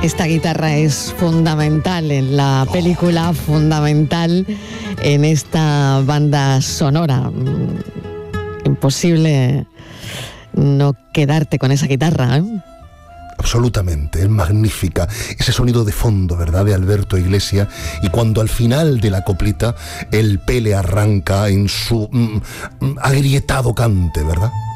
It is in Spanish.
Esta guitarra es fundamental en la película, fundamental en esta banda sonora. Imposible no quedarte con esa guitarra, ¿eh? Absolutamente, es magnífica. Ese sonido de fondo, ¿verdad?, de Alberto Iglesias, y cuando al final de la coplita el Pele arranca en su agrietado cante, ¿verdad?